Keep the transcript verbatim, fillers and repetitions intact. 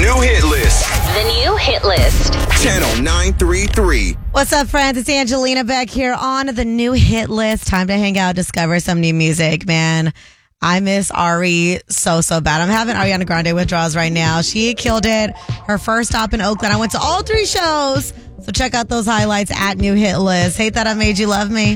new hit list. The new hit list. Channel nine three three. What's up, friends? It's Angelina Beck here on the new hit list. Time to hang out, discover some new music, man. I miss Ari so, so bad. I'm having Ariana Grande withdrawals right now. She killed it. Her first stop in Oakland. I went to all three shows. So check out those highlights at New Hit List. Hate that I made you love me.